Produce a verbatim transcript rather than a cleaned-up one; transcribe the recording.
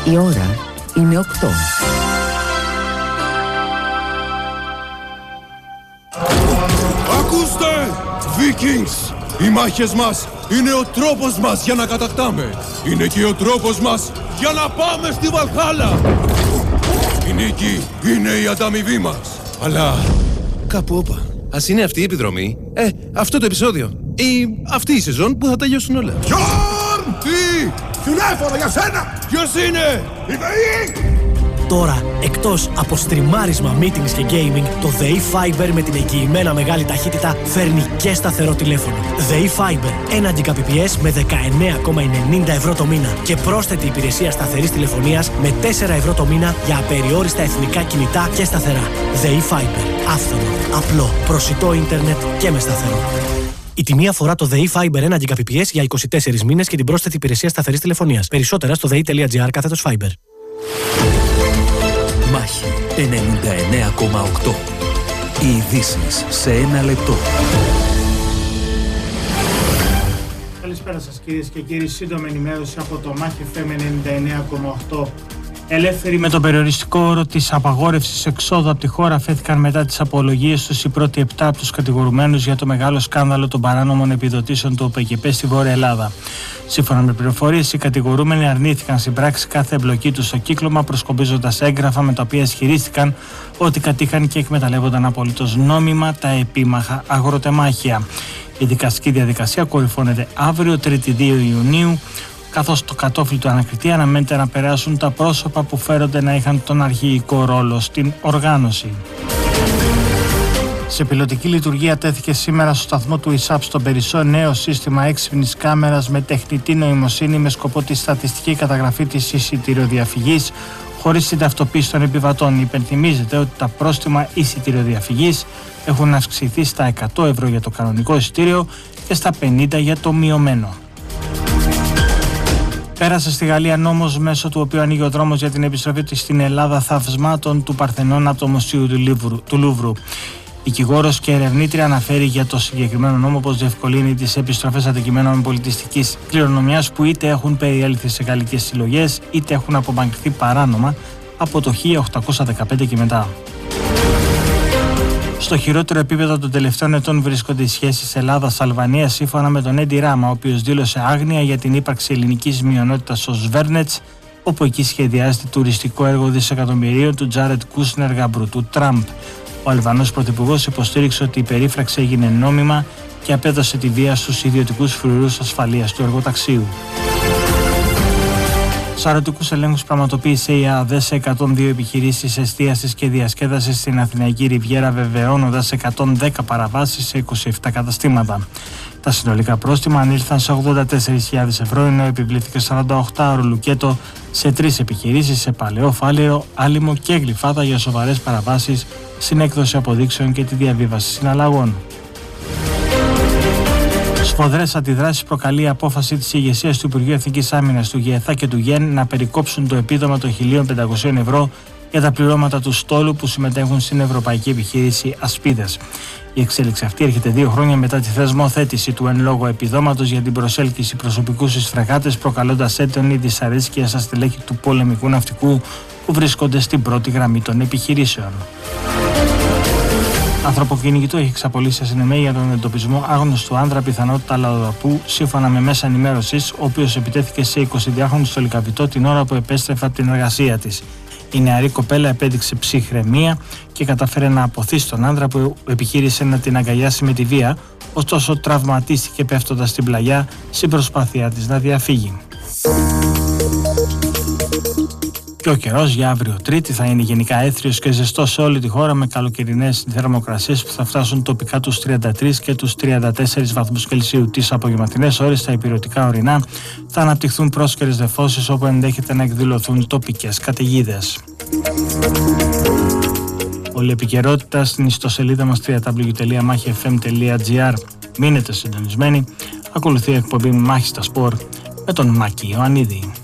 Η ώρα είναι οκτώ. Ακούστε, Vikings! Οι μάχες μας είναι ο τρόπος μας για να κατακτάμε. Είναι και ο τρόπος μας για να πάμε στη Βαλχάλα. Η νίκη είναι η ανταμοιβή μας. Αλλά κάπου όπα. Ας είναι αυτή η επιδρομή, ε, αυτό το επεισόδιο ή αυτή η σεζόν που θα τελειώσουν όλα. Γιόρν! Τι! Τηλέφωνο για σένα! Ποιος είναι? Η ΔΕΗ! Τώρα, εκτός από στριμάρισμα, meetings και gaming, το ΔΕΗ Fiber με την εγγυημένα μεγάλη ταχύτητα φέρνει και σταθερό τηλέφωνο. ΔΕΗ Fiber, ένα Gbps με δεκαεννέα κόμμα ενενήντα ευρώ το μήνα και πρόσθετη υπηρεσία σταθερής τηλεφωνίας με τέσσερα ευρώ το μήνα για απεριόριστα εθνικά κινητά και σταθερά. ΔΕΗ Fiber, άφθονο, απλό, προσιτό ίντερνετ και με σταθερό. Η τιμή αφορά το ΔΕΗ Fiber ένα Gbps για είκοσι τέσσερις μήνες και την πρόσθετη υπηρεσία σταθερής τηλεφωνίας. Περισσότερα στο δei.gr κάθετος Fiber. Μάχη ενενήντα εννέα κόμμα οκτώ. Οι ειδήσεις σε ένα λεπτό. Καλησπέρα σας κυρίες και κύριοι. Σύντομη ενημέρωση από το Μάχη εφ εμ ενενήντα εννέα κόμμα οκτώ. Ελεύθεροι με τον περιοριστικό όρο της απαγόρευσης εξόδου από τη χώρα φέθηκαν μετά τις απολογίες τους οι πρώτοι επτά από τους κατηγορουμένους για το μεγάλο σκάνδαλο των παράνομων επιδοτήσεων του ΟΠΕΚΕΠΕ στη Βόρεια Ελλάδα. Σύμφωνα με πληροφορίες, οι κατηγορούμενοι αρνήθηκαν στην πράξη κάθε εμπλοκή τους στο κύκλωμα, προσκομπίζοντας έγγραφα με τα οποία ισχυρίστηκαν ότι κατήχαν και εκμεταλλεύονταν απολύτως νόμιμα τα επίμαχα αγροτεμάχια. Η δικαστική διαδικασία κορυφώνεται αύριο, Τρίτη δύο Ιουνίου, καθώς το κατόφλι του ανακριτή αναμένεται να περάσουν τα πρόσωπα που φέρονται να είχαν τον αρχηγικό ρόλο στην οργάνωση. Σε πιλωτική λειτουργία τέθηκε σήμερα στο σταθμό του ΙΣΑΠ στον Περισσό νέο σύστημα έξυπνης κάμερας με τεχνητή νοημοσύνη με σκοπό τη στατιστική καταγραφή της εισιτηριοδιαφυγής χωρίς την ταυτοποίηση των επιβατών. Υπενθυμίζεται ότι τα πρόστιμα εισιτηριοδιαφυγής έχουν αυξηθεί στα εκατό ευρώ για το κανονικό εισιτήριο και στα πενήντα για το μειωμένο. Πέρασε στη Γαλλία νόμος μέσω του οποίου ανοίγει ο δρόμος για την επιστροφή της στην Ελλάδα θαυμάτων του Παρθενώνα από το Μουσείο του, Λίβρου, του Λούβρου. Δικηγόρος και ερευνήτρια αναφέρει για το συγκεκριμένο νόμο πως διευκολύνει τις επιστροφές αντικειμένων πολιτιστικής κληρονομιάς που είτε έχουν περιέλθει σε γαλλικές συλλογές είτε έχουν απομακρυνθεί παράνομα από το χίλια οκτακόσια δεκαπέντε και μετά. Στο χειρότερο επίπεδο των τελευταίων ετών βρίσκονται οι σχέσεις Ελλάδας-Αλβανίας σύμφωνα με τον Έντι Ράμα, ο οποίος δήλωσε άγνοια για την ύπαρξη ελληνικής μειονότητας στο Σβέρνετς, όπου εκεί σχεδιάζεται τουριστικό έργο δισεκατομμυρίων του Τζάρετ Κούσνερ γαμπρού του Τραμπ. Ο Αλβανός πρωθυπουργός υποστήριξε ότι η περίφραξη έγινε νόμιμα και απέδωσε τη βία στους ιδιωτικούς φρουρούς ασφαλείας του εργοταξίου. Σαρωτικούς ελέγχους πραγματοποίησε η ΑΔΕ σε εκατόν δύο επιχειρήσεις εστίασης και διασκέδασης στην Αθηναϊκή Ριβιέρα, βεβαιώνοντας εκατόν δέκα παραβάσεις σε είκοσι επτά καταστήματα. Τα συνολικά πρόστιμα ανήλθαν σε ογδόντα τέσσερις χιλιάδες ευρώ, ενώ επιβλήθηκε σαράντα οκτώ ώρο λουκέτο σε τρεις επιχειρήσεις σε Παλαιό, Φάληρο, Άλυμο και Γλυφάδα για σοβαρές παραβάσεις στην έκδοση αποδείξεων και τη διαβίβαση συναλλαγών. Σφοδρές αντιδράσεις προκαλεί η απόφαση της ηγεσίας του Υπουργείου Εθνικής Άμυνας, του ΓΕΘΑ και του ΓΕΝ να περικόψουν το επίδομα των χίλια πεντακόσια ευρώ για τα πληρώματα του στόλου που συμμετέχουν στην ευρωπαϊκή επιχείρηση Ασπίδες. Η εξέλιξη αυτή έρχεται δύο χρόνια μετά τη θεσμοθέτηση του εν λόγω επιδόματος για την προσέλκυση προσωπικού στις φρεγάτες, προκαλώντας έντονη δυσαρέσκεια στα στελέχη του πολεμικού ναυτικού που βρίσκονται στην πρώτη γραμμή των επιχειρήσεων. Ανθρωποκυνηγητό έχει εξαπολύσει αστυνομία για τον εντοπισμό άγνωστου άνδρα, πιθανότητα λαοδαπού, σύμφωνα με μέσα ενημέρωσης, ο οποίος επιτέθηκε σε εικοσιδυάχρονο στολικαβητό την ώρα που επέστρεφε από την εργασία της. Η νεαρή κοπέλα επέδειξε ψυχραιμία και κατάφερε να αποθήσει τον άνδρα που επιχείρησε να την αγκαλιάσει με τη βία, ωστόσο τραυματίστηκε πέφτοντας στην πλαγιά στην προσπάθειά της να διαφύγει. Και ο καιρός για αύριο Τρίτη θα είναι γενικά έθριος και ζεστός σε όλη τη χώρα, με καλοκαιρινές θερμοκρασίες που θα φτάσουν τοπικά τους τριάντα τρεις και τους τριάντα τέσσερις βαθμούς Κελσίου. Τις απογευματινές ώρες στα ηπειρωτικά ορεινά θα αναπτυχθούν πρόσκαιρες νεφώσεις, όπου ενδέχεται να εκδηλωθούν τοπικές καταιγίδες. Όλη η επικαιρότητα στην ιστοσελίδα μας double-u double-u double-u τελεία μάχη εφ εμ τελεία τζι άρ. Μείνετε συντονισμένοι. Ακολουθεί η εκπομπή Μάχη στα Σπορ με τον Μάκη Ιωαννίδη.